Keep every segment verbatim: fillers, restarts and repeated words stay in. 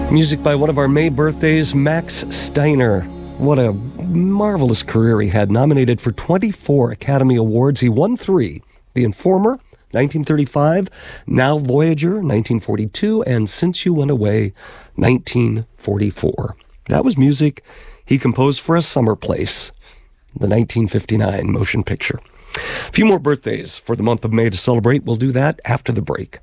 Music by one of our May birthdays, Max Steiner. What a marvelous career he had. Nominated for twenty-four Academy Awards. He won three. The Informer, nineteen thirty-five, Now Voyager, nineteen forty-two, and Since You Went Away, nineteen forty-four. That was music he composed for A Summer Place, the nineteen fifty-nine motion picture. A few more birthdays for the month of May to celebrate. We'll do that after the break.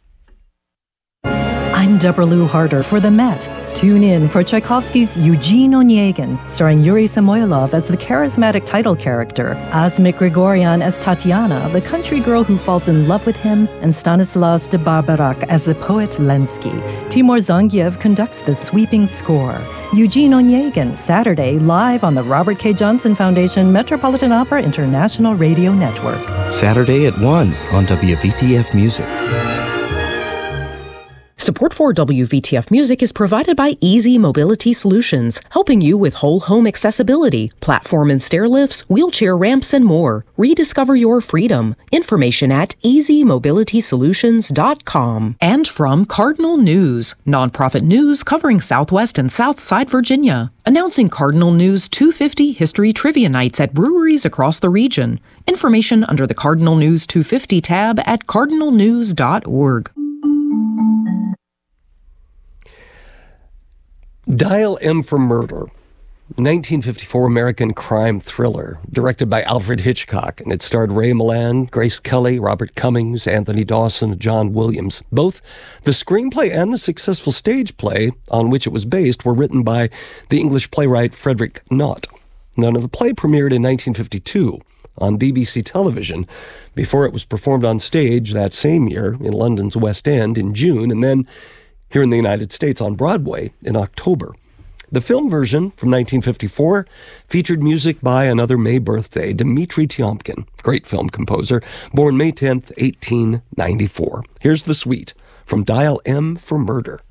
I'm Deborah Lou Harder for The Met. Tune in for Tchaikovsky's Eugene Onegin, starring Yuri Samoylov as the charismatic title character, Asmik Grigoryan as Tatiana, the country girl who falls in love with him, and Stanislas de Barbarak as the poet Lenski. Timur Zangiev conducts the sweeping score. Eugene Onegin, Saturday, live on the Robert K. Johnson Foundation Metropolitan Opera International Radio Network. Saturday at one on W V T F Music. Support for W V T F Music is provided by Easy Mobility Solutions, helping you with whole home accessibility, platform and stair lifts, wheelchair ramps, and more. Rediscover your freedom. Information at easy mobility solutions dot com. And from Cardinal News, nonprofit news covering Southwest and Southside Virginia. Announcing Cardinal News two fifty History Trivia Nights at breweries across the region. Information under the Cardinal News two fifty tab at cardinal news dot org. Dial M for Murder, nineteen fifty-four American crime thriller, directed by Alfred Hitchcock, and it starred Ray Milland, Grace Kelly, Robert Cummings, Anthony Dawson, and John Williams. Both the screenplay and the successful stage play on which it was based were written by the English playwright Frederick Knott. Now, the play premiered in nineteen fifty-two on B B C television before it was performed on stage that same year in London's West End in June, and then here in the United States on Broadway in October. The film version from nineteen fifty-four featured music by another May birthday, Dmitri Tiomkin, great film composer, born May tenth, eighteen ninety-four. Here's the suite from Dial M for Murder.